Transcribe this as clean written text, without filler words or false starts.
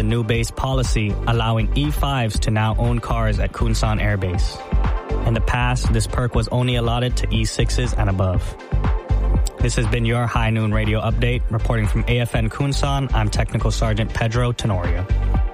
the new base policy allowing E5s to now own cars at Kunsan Air Base. In the past, this perk was only allotted to E6s and above. This has been your High Noon Radio Update. Reporting from AFN Kunsan, I'm Technical Sergeant Pedro Tenorio.